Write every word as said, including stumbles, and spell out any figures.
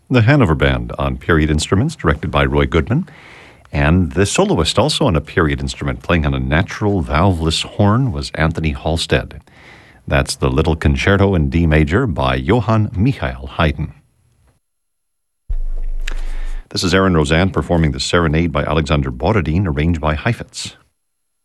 The Hanover Band on period instruments, directed by Roy Goodman. And the soloist, also on a period instrument, playing on a natural valveless horn, was Anthony Halstead. That's the Little Concerto in D major by Johann Michael Haydn. This is Aaron Roseanne performing the Serenade by Alexander Borodin, arranged by Heifetz.